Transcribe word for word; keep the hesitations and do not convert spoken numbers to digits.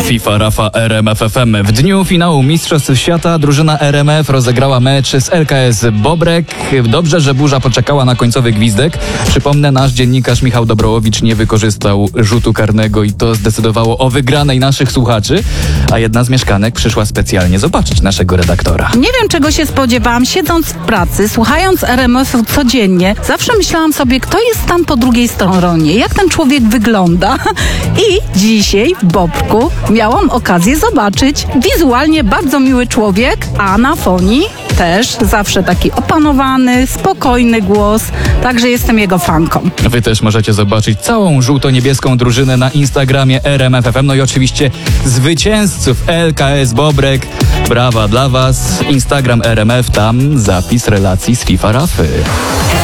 FIFA Rafa R M F F M. W dniu finału Mistrzostw Świata drużyna R M F rozegrała mecz z L K S Bobrek. Dobrze, że burza poczekała na końcowy gwizdek. Przypomnę, nasz dziennikarz Michał Dobrołowicz nie wykorzystał rzutu karnego i to zdecydowało o wygranej naszych słuchaczy, a jedna z mieszkanek przyszła specjalnie zobaczyć naszego redaktora. Nie wiem, czego się spodziewałam. Siedząc w pracy, słuchając R M F-u codziennie, zawsze myślałam sobie, kto jest tam po drugiej stronie, jak ten człowiek wygląda. I dzisiaj w Bobrku miałam okazję zobaczyć wizualnie bardzo miły człowiek, a na fonii też zawsze taki opanowany, spokojny głos, także jestem jego fanką. Wy też możecie zobaczyć całą żółto-niebieską drużynę na Instagramie R M F F M, no i oczywiście zwycięzców L K S Bobrek. Brawa dla was. Instagram R M F, tam zapis relacji z FIFA Rafy.